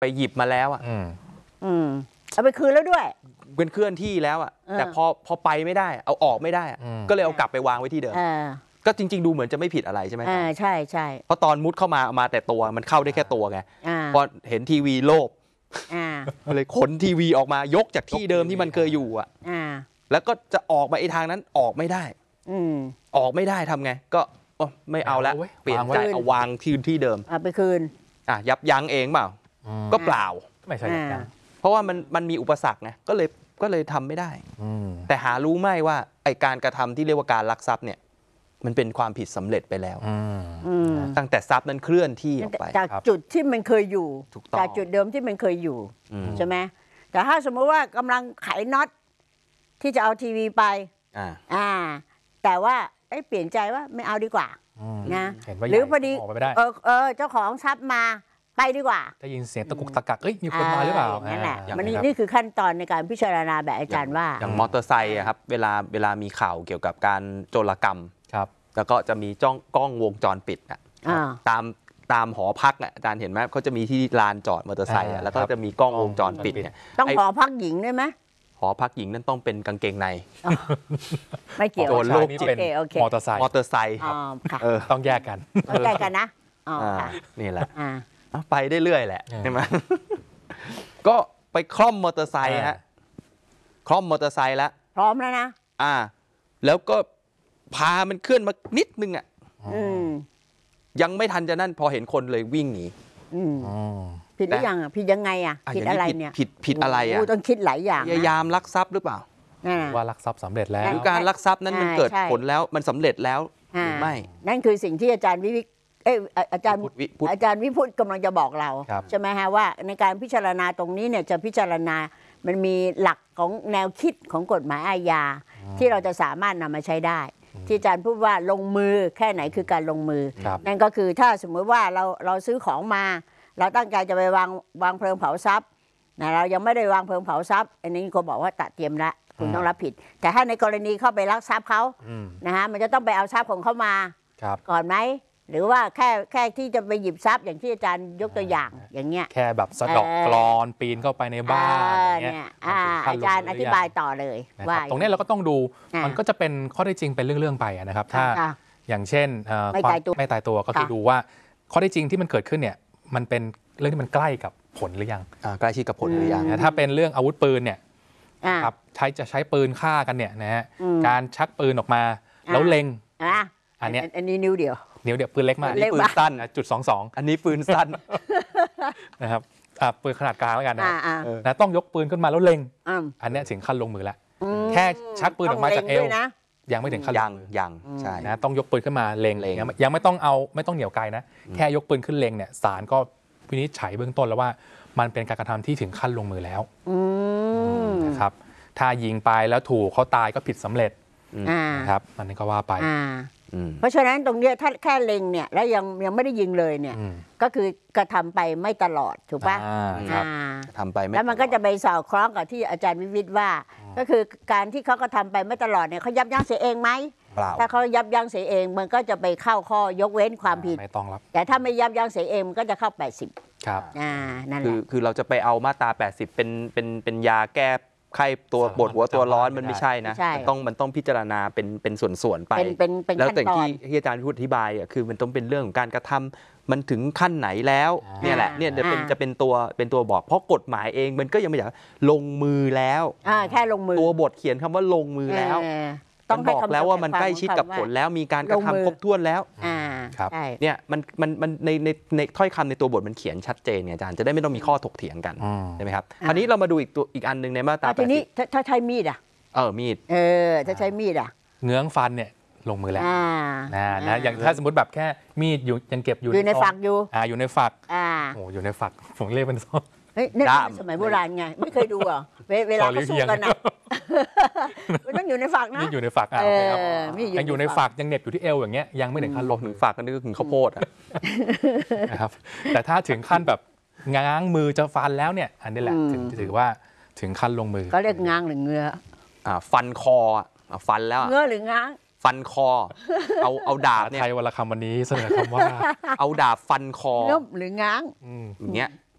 ไปหยิบมาแล้วอ่ะเอาไปคืนแล้วด้วยเป็นเคลื่อนที่แล้วอ่ะแต่พอไปไม่ได้เอาออกไม่ได้ก็เลยเอากลับไปวางไว้ที่เดิมก็จริงๆดูเหมือนจะไม่ผิดอะไรใช่ไหมใช่ใช่เพราะตอนมุดเข้ามาแต่ตัวมันเข้าได้แค่ตัวไงพอเห็นทีวีโลภเลยขนทีวีออกมายกจากที่เดิมที่มันเคยอยู่อ่ะแล้วก็จะออกมาไอ้ทางนั้นออกไม่ได้ออกไม่ได้ทำไงก็ไม่เอาแล้วเปลี่ยนใจเอาวางที่เดิมเอาไปคืนยับยั้งเองเปล่าก็เปล่าไม่ใช่เพราะว่ามันมีอุปสรรคไงก็เลยทำไม่ได้แต่หารู้ไหมว่าไอการกระทำที่เรียกว่าการลักทรัพย์เนี่ยมันเป็นความผิดสำเร็จไปแล้วตั้งแต่ทรัพย์นั้นเคลื่อนที่ออกไปจากจุดที่มันเคยอยู่จากจุดเดิมที่มันเคยอยู่ใช่ไหมแต่ถ้าสมมติว่ากำลังไขน็อตที่จะเอาทีวีไปแต่ว่าเปลี่ยนใจว่าไม่เอาดีกว่านะหรือพอดีเจ้าของทรัพย์มาไปดีกว่าได้ยินเสียงตะกุกตะกักมีคนมาหรือเปล่านั่นแหละนี่คือขั้นตอนในการพิจารณาแบบอาจารย์ว่าอย่างมอเตอร์ไซค์ครับเวลามีข่าวเกี่ยวกับการโจรกรรมแล้วก็จะมีกล้องวงจรปิดตามหอพักอาจารย์เห็นไหมเขาจะมีที่ลานจอดมอเตอร์ไซค์แล้วก็จะมีกล้องวงจรปิดเนี่ยต้องหอพักหญิงได้ไหมหอพักหญิงนั่นต้องเป็นกางเกงในไม่เกี่ยวโจรโลกจิตมอเตอร์ไซค์ต้องแยกกันนะนี่แหละไปได้เรื่อยแหละใช่ไหมก็ไปคล่อมมอเตอร์ไซค์ฮะคล่อมมอเตอร์ไซค์แล้วพร้อมแล้วนะแล้วก็พามันเคลื่อนมานิดนึงยังไม่ทันจะนั่นพอเห็นคนเลยวิ่งหนีผิดหรือยังผิดยังไงผิดอะไรเนี่ยผิดอะไรต้องคิดหลายอย่างพยายามลักทรัพย์หรือเปล่าว่าลักทรัพย์สำเร็จแล้วหรือการลักทรัพย์นั้นมันเกิดผลแล้วมันสำเร็จแล้วหรือไม่นั่นคือสิ่งที่อาจารย์อาจารย์วิพุทธกำลังจะบอกเราใช่ไหมฮะว่าในการพิจารณาตรงนี้เนี่ยจะพิจารณามันมีหลักของแนวคิดของกฎหมายอาญาที่เราจะสามารถนำมาใช้ได้ที่อาจารย์พูดว่าลงมือแค่ไหนคือการลงมือนั่นก็คือถ้าสมมติว่าเราซื้อของมาเราตั้งใจจะไปวางเพลิงเผาทรัพย์นะเรายังไม่ได้วางเพลิงเผาทรัพย์อันนี้ก็บอกว่าตัดเตรียมละคุณต้องรับผิดแต่ถ้าในกรณีเข้าไปลักทรัพย์เขานะฮะมันจะต้องไปเอาทรัพย์ของเขามาก่อนไหมหรือว่าแค่ที่จะไปหยิบทรัพย์อย่างที่อาจารย์ยกตัวอย่างอย่างเงี้ยแค่แบบสะดอกกลอนปีนเข้าไปในบ้านเนี่ยอาจารย์อธิบายต่อเลยว่าตรงนี้เราก็ต้องดูมันก็จะเป็นข้อเท็จจริงเป็นเรื่องๆไปนะครับถ้าอย่างเช่นไม่ตายตัวก็คือดูว่าข้อเท็จจริงที่มันเกิดขึ้นเนี่ยมันเป็นเรื่องที่มันใกล้กับผลหรือยังใกล้ชิดกับผลหรือยังถ้าเป็นเรื่องอาวุธปืนเนี่ยครับจะใช้ปืนฆ่ากันเนี่ยนะฮะการชักปืนออกมาแล้วเล็งอันนี้นิ้วเดียวปืนเล็กมากปืนสั้น .22 อันนี้ปืนสั้นนะครับปืนขนาดกลางแล้วกันนะต้องยกปืนขึ้นมาแล้วเล็งอันนี้ถึงขั้นลงมือแล้วแค่ชักปืนออกมาจากเอวยังไม่ถึงขั้นยังใช่นะต้องยกปืนขึ้นมาเล็งยังไม่ต้องเหนียวไกลนะแค่ยกปืนขึ้นเล็งเนี่ยศาลก็วินิจฉัยเบื้องต้นแล้วว่ามันเป็นการกระทำที่ถึงขั้นลงมือแล้วนะครับถ้ายิงไปแล้วถูกเขาตายก็ผิดสำเร็จนะครับอันนี้ก็ว่าไปเพราะฉะนั้นตรงนี้ถ้าแค่เล็งเนี่ยแล้วยังไม่ได้ยิงเลยเนี่ยก็คือกระทำไปไม่ตลอดถูกปะทำไปไม่แล้วมันก็จะไปสอดคล้องกับที่อาจารย์วิวิทย์ว่าก็คือการที่เขากระทำไปไม่ตลอดเนี่ยเขายับยั้งเสียเองไหมถ้าเขายับยั้งเสียเองมันก็จะไปเข้าข้อยกเว้นความผิดไม่ต้องรับแต่ถ้าไม่ยับยั้งเสียเองมันก็จะเข้า80 ครับนั่นแหละคือเราจะไปเอามาตรา80เป็นยาแก้ไข้ตัวปวดหัวตัวร้อนมันไม่ใช่นะมันต้องพิจารณาเป็นส่วนๆไปแล้วแต่ที่อาจารย์พูดอธิบายคือมันต้องเป็นเรื่องของการกระทำมันถึงขั้นไหนแล้วเนี่ยแหละเนี่ยจะเป็นตัวบอกเพราะกฎหมายเองมันก็ยังไม่อยากลงมือแล้วแค่ลงมือตัวบทเขียนคำว่าลงมือแล้วต้องบอกแล้วว่ามันใกล้ชิดกับผลแล้วมีการกระทำครบถ้วนแล้วครับเนี่ยมันในถ้อยคำในตัวบทมันเขียนชัดเจนเนี่ยอาจารย์จะได้ไม่ต้องมีข้อถกเถียงกันใช่ไหมครับคราวนี้เรามาดูอีกอันหนึ่งในมาตราทีนี้ถ้าใช้มีดมีดถ้าใช้มีดเงื้องฟันเนี่ยลงมือแล้วนะอย่างถ้าสมมติแบบแค่มีดยังเก็บอยู่ในฝักอยู่ในฝักโอ้อยู่ในฝักผมเรียกเป็นซ้อนี่สมัยโบราณไงไม่เคยดูอ่ะเวลาเขาสู้กันนะมันต้องอยู่ในฝักนะอยู่ในฝักยังอยู่ในฝักยังเหน็บอยู่ที่เอวอย่างเงี้ยยังไม่ถึงขั้นลงถึงฝักก็คือข้าวโพดนะครับแต่ถ้าถึงขั้นแบบง้างมือจะฟันแล้วเนี่ยอันนี้แหละถือว่าถึงขั้นลงมือก็เรียกง้างหรือเงื้อฟันคอฟันแล้วเงื้อหรือง้างฟันคอเอาดาบเนี่ยไทยวรรณคำวันนี้เสนอคำว่าเอาดาบฟันคอเงื้อหรือง้างอย่างเงี้ย